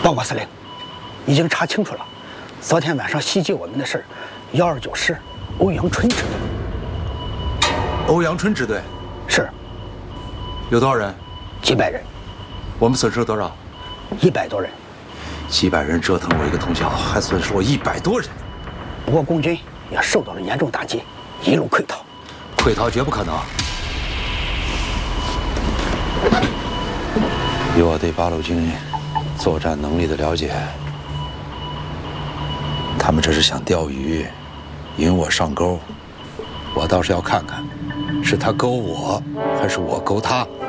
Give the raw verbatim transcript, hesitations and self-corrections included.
报告司令，已经查清楚了，昨天晚上袭击我们的是幺二九师欧阳春支队。 欧阳春支队是。 有多少人？ 几百人。 我们损失了多少？ 一百多人。 几百人折腾我一个通宵，还损失我一百多人。 不过共军也受到了严重打击，一路溃逃。 溃逃绝不可能。以我对八路军作战能力的了解，他们这是想钓鱼，引我上钩。我倒是要看看，是他勾我，还是我勾他。